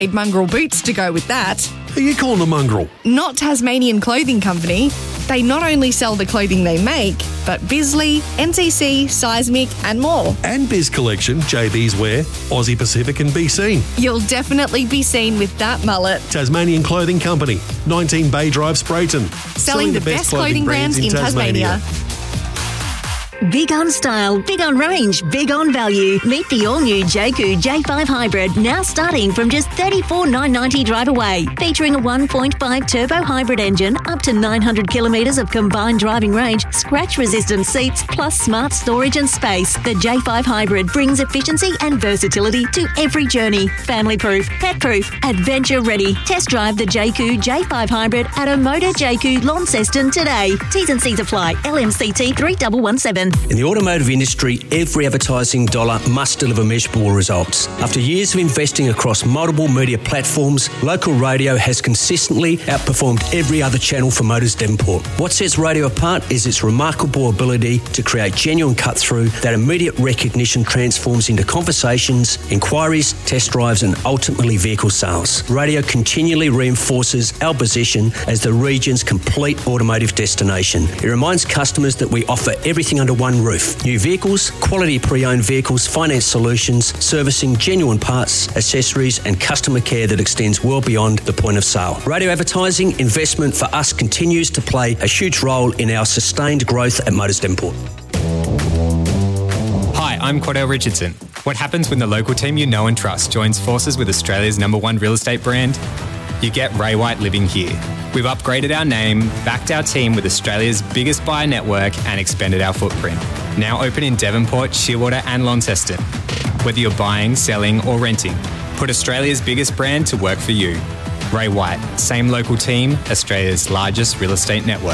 Mongrel boots to go with that. Who are you calling a mongrel? Not Tasmanian Clothing Company. They not only sell the clothing they make, but Bisley, NCC, Seismic and more. And Biz Collection, JB's Wear, Aussie Pacific and Be Seen. You'll definitely be seen with that mullet. Tasmanian Clothing Company, 19 Bay Drive, Sprayton. Selling the best clothing brands in Tasmania. Big on style, big on range, big on value. Meet the all-new Jayco J5 Hybrid, now starting from just $34,990 drive away. Featuring a 1.5 turbo hybrid engine, up to 900 kilometres of combined driving range, scratch-resistant seats, plus smart storage and space. The J5 Hybrid brings efficiency and versatility to every journey. Family-proof, pet-proof, adventure-ready. Test drive the Jayco J5 Hybrid at Omoda Jayco Launceston today. T's and C's apply. LMCT 3117. In the automotive industry, every advertising dollar must deliver measurable results. After years of investing across multiple media platforms, local radio has consistently outperformed every other channel for Motors Devonport. What sets radio apart is its remarkable ability to create genuine cut-through that immediate recognition transforms into conversations, inquiries, test drives and ultimately vehicle sales. Radio continually reinforces our position as the region's complete automotive destination. It reminds customers that we offer everything under one roof. New vehicles, quality pre-owned vehicles, finance solutions, servicing, genuine parts, accessories and customer care that extends well beyond the point of sale. Radio advertising investment for us continues to play a huge role in our sustained growth at Motors Devonport. Hi, I'm Cordell Richardson. What happens when the local team you know and trust joins forces with Australia's #1 real estate brand? You get Ray White living here. We've upgraded our name, backed our team with Australia's biggest buyer network and expanded our footprint. Now open in Devonport, Shearwater and Launceston. Whether you're buying, selling or renting, put Australia's biggest brand to work for you. Ray White, same local team, Australia's largest real estate network.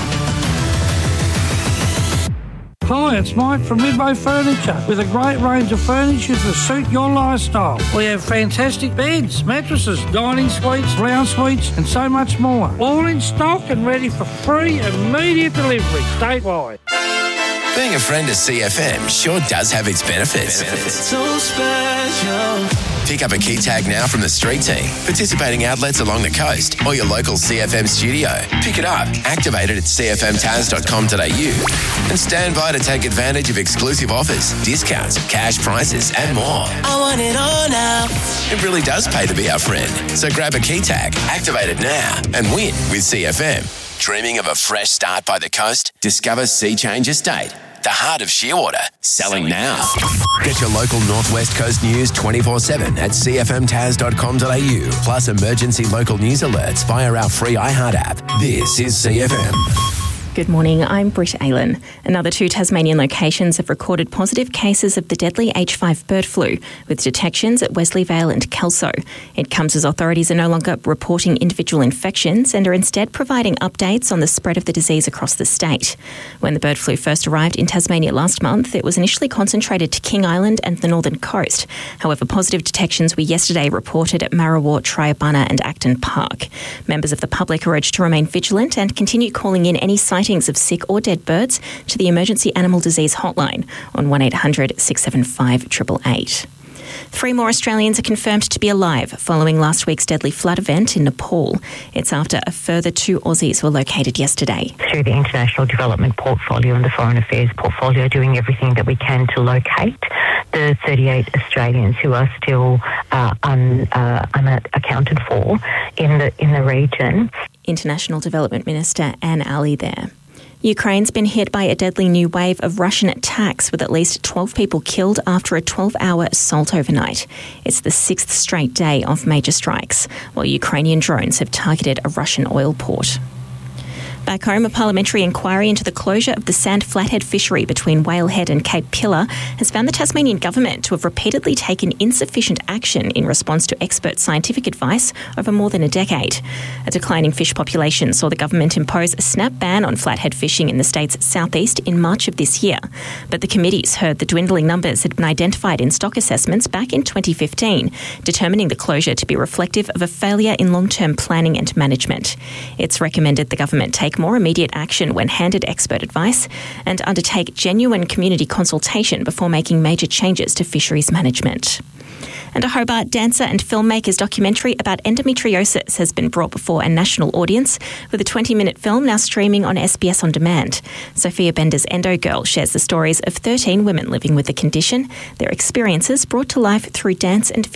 Hi, it's Mike from Midway Furniture with a great range of furniture to suit your lifestyle. We have fantastic beds, mattresses, dining suites, lounge suites and so much more. All in stock and ready for free immediate delivery statewide. Being a friend of CFM sure does have its benefits. So special. Pick up a key tag now from the street team, participating outlets along the coast or your local CFM studio. Pick it up, activate it at cfmtaz.com.au and stand by to take advantage of exclusive offers, discounts, cash prices and more. I want it all now. It really does pay to be our friend. So grab a key tag, activate it now and win with CFM. Dreaming of a fresh start by the coast? Discover Sea Change Estate, the heart of Shearwater, selling now. Get your local Northwest Coast news 24/7 at cfmtaz.com.au, plus emergency local news alerts via our free iHeart app. This is CFM. Good morning, I'm Britt Aylen. Another 2 Tasmanian locations have recorded positive cases of the deadly H5 bird flu, with detections at Wesley Vale and Kelso. It comes as authorities are no longer reporting individual infections and are instead providing updates on the spread of the disease across the state. When the bird flu first arrived in Tasmania last month, it was initially concentrated to King Island and the northern coast. However, positive detections were yesterday reported at Marrawar, Triabunna and Acton Park. Members of the public are urged to remain vigilant and continue calling in any sightings of sick or dead birds to the Emergency Animal Disease Hotline on 1800 675 888. 3 more Australians are confirmed to be alive following last week's deadly flood event in Nepal. It's after a further 2 Aussies were located yesterday. Through the International Development Portfolio and the Foreign Affairs Portfolio, doing everything that we can to locate the 38 Australians who are still unaccounted for in the region. International Development Minister Anne Ali there. Ukraine's been hit by a deadly new wave of Russian attacks, with at least 12 people killed after a 12-hour assault overnight. It's the 6th straight day of major strikes, while Ukrainian drones have targeted a Russian oil port. Back home, a parliamentary inquiry into the closure of the Sand Flathead fishery between Whalehead and Cape Pillar has found the Tasmanian government to have repeatedly taken insufficient action in response to expert scientific advice over more than a decade. A declining fish population saw the government impose a snap ban on flathead fishing in the state's southeast in March of this year. But the committees heard the dwindling numbers had been identified in stock assessments back in 2015, determining the closure to be reflective of a failure in long-term planning and management. It's recommended the government take more immediate action when handed expert advice and undertake genuine community consultation before making major changes to fisheries management. And a Hobart dancer and filmmaker's documentary about endometriosis has been brought before a national audience, with a 20-minute film now streaming on SBS On Demand. Sophia Bender's Endo Girl shares the stories of 13 women living with the condition, their experiences brought to life through dance and